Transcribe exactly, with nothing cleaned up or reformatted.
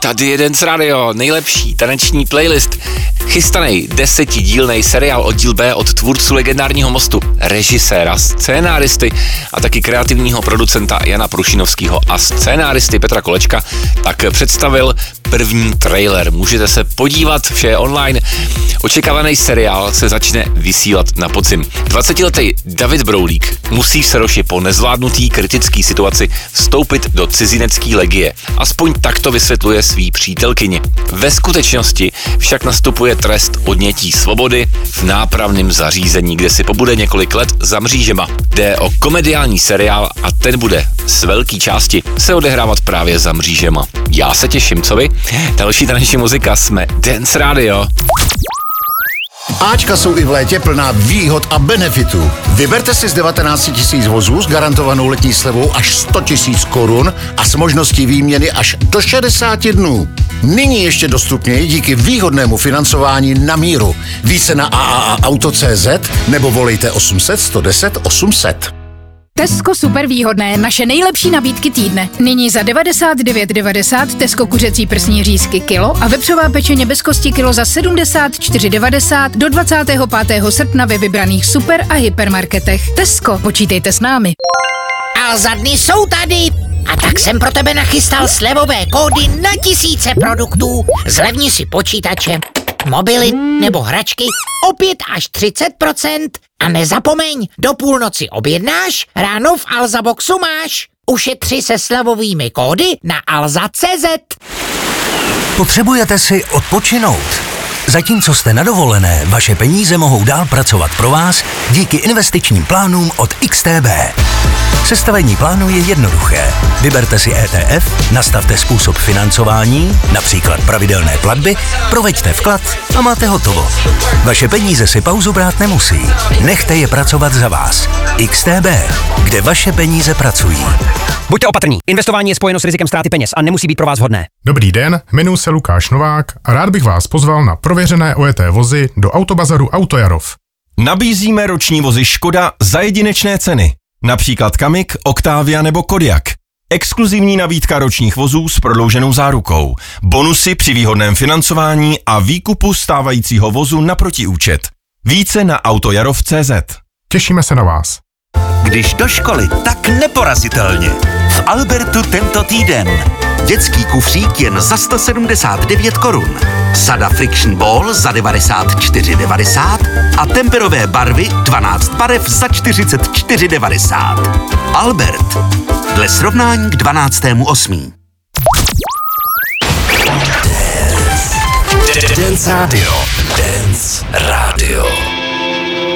Tady je Dance Radio, nejlepší taneční playlist. Chystanej desetidílnej seriál Oddíl B od tvůrců Legendárního mostu, režiséra, scénáristy a taky kreativního producenta Jana Prušinovského a scénáristy Petra Kolečka tak představil první trailer. Můžete se podívat, vše je online. Očekávaný seriál se začne vysílat na podzim. dvacetiletý David Broulík musí v Seroši po nezvládnutý kritický situaci vstoupit do cizinecký legie. Aspoň tak to vysvětluje svý přítelkyni. Ve skutečnosti však nastupuje trest odnětí svobody v nápravném zařízení, kde si pobude několik let za mřížema. Jde o komediální seriál a ten bude z velké části se odehrávat právě za mřížema. Já se těším, co vy? Další taneční muzika, jsme Dance Radio. Ačka jsou i v létě plná výhod a benefitů. Vyberte si z devatenáct tisíc vozů s garantovanou letní slevou až sto tisíc korun a s možností výměny až do šedesát dnů. Nyní ještě dostupněji díky výhodnému financování na míru. Více na a a a auto tečka cé zet nebo volejte osm set, sto deset, osm set. Tesco super výhodné, naše nejlepší nabídky týdne. Nyní za devadesát devět devadesát Tesco kuřecí prsní řízky kilo a vepřová pečeně bez kosti kilo za sedmdesát čtyři devadesát do dvacátého pátého srpna ve vybraných super a hypermarketech. Tesco, počítejte s námi. A za dny jsou tady. A tak jsem pro tebe nachystal slevové kódy na tisíce produktů. Zlevni si počítače, mobily nebo hračky o pět až třicet procent. A nezapomeň, do půlnoci objednáš, ráno v Alza Boxu máš. Ušetři se slevovými kódy na alza tečka cé zet. Potřebujete si odpočinout? Zatímco jste na dovolené, vaše peníze mohou dál pracovat pro vás díky investičním plánům od X T B. Sestavení plánu je jednoduché. Vyberte si E T F, nastavte způsob financování, například pravidelné platby, proveďte vklad a máte hotovo. Vaše peníze si pauzu brát nemusí. Nechte je pracovat za vás. X T B, kde vaše peníze pracují. Buďte opatrní. Investování je spojeno s rizikem ztráty peněz a nemusí být pro vás vhodné. Dobrý den, jmenuji se Lukáš Novák a rád bych vás pozval na prověřené ojeté vozy do Autobazaru Autojarov. Nabízíme roční vozy Škoda za jedinečné ceny. Například Kamik, Octavia nebo Kodiaq. Exkluzivní nabídka ročních vozů s prodlouženou zárukou. Bonusy při výhodném financování a výkupu stávajícího vozu na protiúčet. Více na autojarov tečka cé zet. Těšíme se na vás. Když do školy, tak neporazitelně. V Albertu tento týden. Dětský kufřík jen za sto sedmdesát devět korun. Sada Friction Ball za devadesát čtyři devadesát a temperové barvy dvanáct barev za čtyřicet čtyři devadesát. Albert. Dle srovnání k dvanáctému osmého Dance Radio. Dance Radio.